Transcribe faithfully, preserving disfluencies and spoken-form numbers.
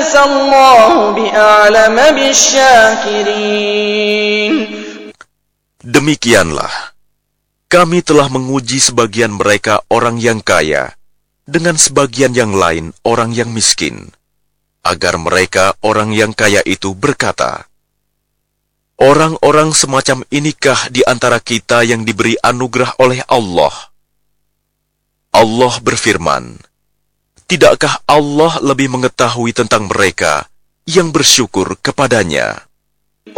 أَلَيْسَ اللَّهُ بِأَعْلَمَ بِالشَّاكِرِينَ. Demikianlah, kami telah menguji sebagian mereka orang yang kaya, dengan sebagian yang lain orang yang miskin, agar mereka orang yang kaya itu berkata, orang-orang semacam inikah di antara kita yang diberi anugerah oleh Allah? Allah berfirman, tidakkah Allah lebih mengetahui tentang mereka yang bersyukur kepadanya?